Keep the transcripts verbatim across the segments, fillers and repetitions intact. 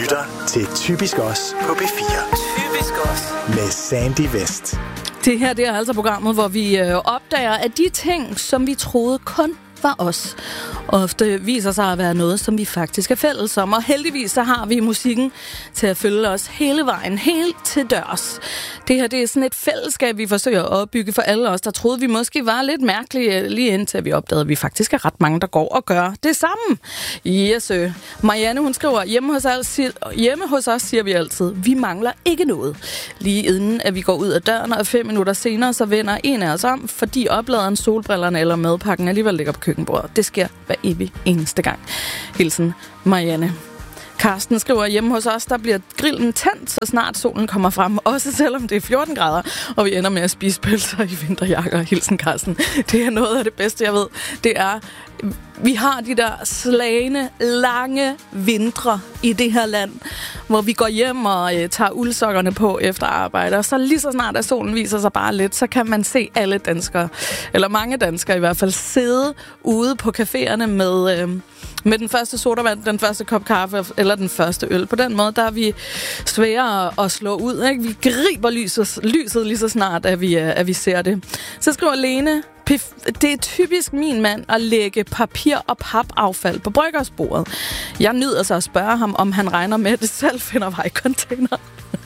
lytter til Typisk Os på B fire. Typisk Os. Med Sandy Vest. Det her det er altså programmet, hvor vi øh, opdager, at de ting, som vi troede kun var os, ofte viser sig at være noget, som vi faktisk er fælles om. Og heldigvis så har vi musikken til at følge os hele vejen, helt til dørs. Det her det er sådan et fællesskab, vi forsøger at opbygge for alle os, der troede, vi måske var lidt mærkelige, lige indtil vi opdagede, at vi faktisk er ret mange, der går og gør det samme. Yes, øh. Marianne, hun skriver, hjemme hos, os, hjemme hos os siger vi altid, vi mangler ikke noget. Lige inden at vi går ud af døren, og fem minutter senere, så vender en af os om, fordi opladeren, solbrillerne eller madpakken alligevel ligger på køkkenbordet. Det sker hver evig eneste gang. Hilsen, Marianne. Karsten skriver, hjemme hos os, der bliver grillen tændt, så snart solen kommer frem. Også selvom det er fjorten grader, og vi ender med at spise pølser i vinterjakker. Hilsen, Karsten. Det er noget af det bedste, jeg ved. Det er, vi har de der slagende, lange vintre i det her land, hvor vi går hjem og øh, tager uldsokkerne på efter arbejde. Og så lige så snart, at solen viser sig bare lidt, så kan man se alle danskere, eller mange danskere i hvert fald, sidde ude på caféerne med... Øh, med den første sodavand, den første kop kaffe eller den første øl. På den måde, der er vi svære at slå ud. Ikke? Vi griber lyset, lyset lige så snart, at vi, at vi ser det. Så skriver Lene, det er typisk min mand at lægge papir- og papaffald på bryggersbordet. Jeg nyder så at spørge ham, om han regner med, at det selv finder vej i container.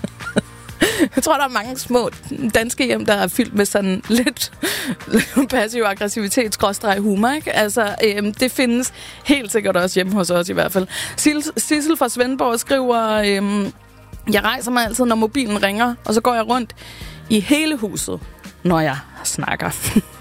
Jeg tror, der er mange små danske hjem, der er fyldt med sådan lidt passiv aggressivitet, skråstreg humor, ikke? Altså, øhm, det findes helt sikkert også hjemme hos os i hvert fald. Sissel fra Svendborg skriver, øhm, jeg rejser mig altid, når mobilen ringer, og så går jeg rundt i hele huset, når jeg snakker.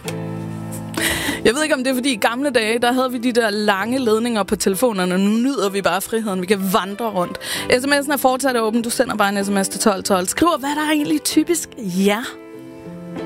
Jeg ved ikke, om det er, fordi i gamle dage, der havde vi de der lange ledninger på telefonerne, og nu nyder vi bare friheden. Vi kan vandre rundt. sms'en er fortsat åben. Du sender bare en sms til tolv tolv. Skriver, hvad der er egentlig typisk jer.